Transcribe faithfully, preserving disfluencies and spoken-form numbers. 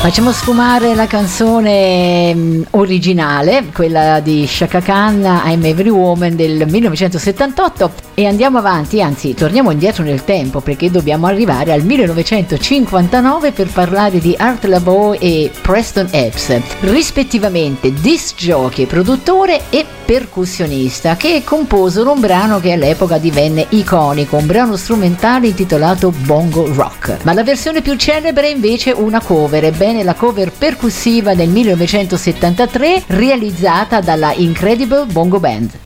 Facciamo sfumare la canzone mh, originale, quella di Chaka Khan, I'm Every Woman del millenovecentosettantotto, e andiamo avanti, anzi torniamo indietro nel tempo perché dobbiamo arrivare al millenovecentocinquantanove per parlare di Art Laboe e Preston Epps, rispettivamente disc jockey, produttore e percussionista, che composero un brano che all'epoca divenne iconico, un brano strumentale intitolato Bongo Rock. Ma la versione più celebre è invece una cover, ebbene la cover percussiva del millenovecentosettantatré realizzata dalla Incredible Bongo Band.